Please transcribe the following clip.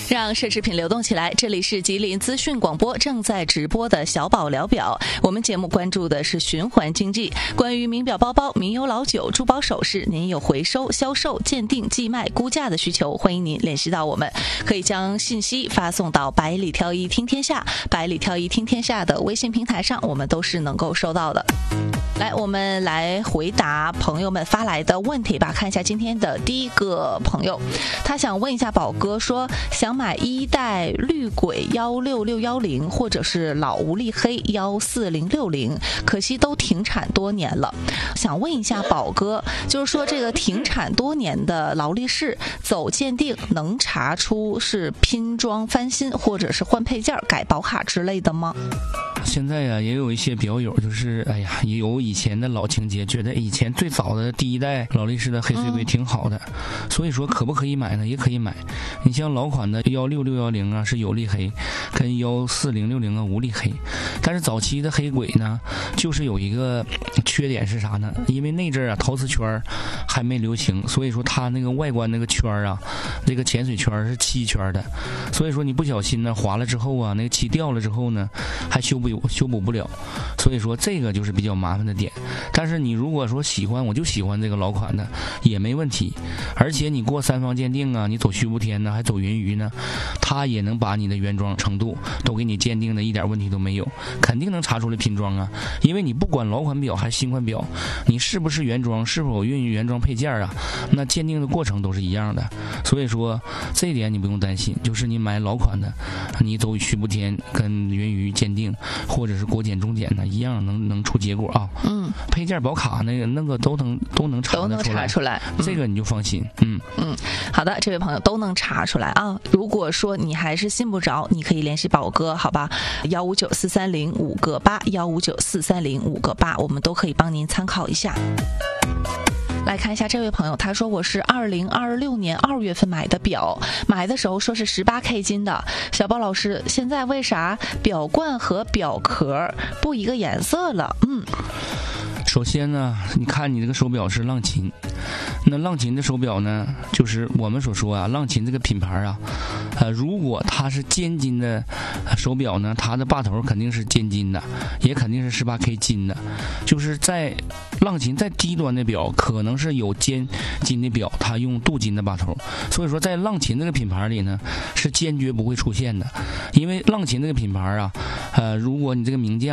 让奢侈品流动起来，这里是吉林资讯广播正在直播的小宝聊表。我们节目关注的是循环经济，关于名表包包、名优老酒、珠宝首饰，您有回收、销售、鉴定、寄卖、估价的需求，欢迎您联系到我们，可以将信息发送到百里挑一听天下、百里挑一听天下的微信平台上，我们都是能够收到的。来，我们来回答朋友们发来的问题吧。看一下今天的第一个朋友，他想问一下宝哥，说想买一代绿鬼16610或者是老无力黑14060，可惜都停产多年了。想问一下宝哥，就是说这个停产多年的劳力士走鉴定能查出是拼装翻新或者是换配件改保卡之类的吗？ 现在呀，也有一些表友就是也有以前的老情节，觉得以前最早的第一代劳力士的黑水鬼挺好的，所以说可不可以买呢？也可以买。你像老款的16610啊是有力黑，跟14060啊无力黑。但是早期的黑鬼呢，就是有一个缺点是啥呢？因为那阵啊陶瓷圈还没流行，所以说它那个外观那个圈啊，这个潜水圈是漆圈的，所以说你不小心呢划了之后啊，那个漆掉了之后呢，还修补不了，所以说这个就是比较麻烦的点。但是你如果说喜欢，我就喜欢这个老款的也没问题，而且你过3方鉴定啊，你走虚无天呢，还走云鱼呢，它也能把你的原装程度都给你鉴定的一点问题都没有，肯定能查出来拼装啊。因为你不管老款表还是新款表，你是不是原装，是否运原装配件啊，那鉴定的过程都是一样的。所以说这一点你不用担心，就是你买老款的，你走虚无天跟云鱼鉴定或者是国检中检的一样能出结果啊。配件保卡那个都能查出来，这个你就放心。 好的，这位朋友都能查出来啊。如果说你还是信不着，你可以联系宝哥，好吧，1594305个8，1594305个8，我们都可以帮您参考一下。来看一下这位朋友，他说我是2026年2月份买的表，买的时候说是18K 金的。小宝老师，现在为啥表冠和表壳不一个颜色了？ 首先呢，你看你这个手表是浪琴，那浪琴的手表呢，就是我们所说啊，浪琴这个品牌啊，如果它是尖金的手表呢，它的把头肯定是尖金的，也肯定是18K 金的。就是在浪琴在低端的表，可能是有尖金的表，它用镀金的把头，所以说在浪琴这个品牌里呢，是坚决不会出现的。因为浪琴这个品牌啊，如果你这个名将